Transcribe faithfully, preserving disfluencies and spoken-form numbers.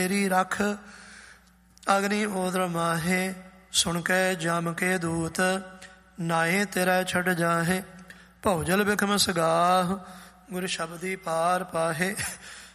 ਮੇਰੀ ਰਖ ਅਗਨੀ ਓਦਰ ਮਾਹੇ, ਸੁਣ ਕੇ ਜਮ ਕੇ ਦੂਤ, ਨਾਹੇ ਤੇਰਾ ਛੱਡ ਜਾਹੇ। ਭਉਜਲ ਬਿਖਮ ਸਗਾਹ, ਗੁਰ ਸ਼ਬਦੀ ਪਾਰ ਪਾਹੇ।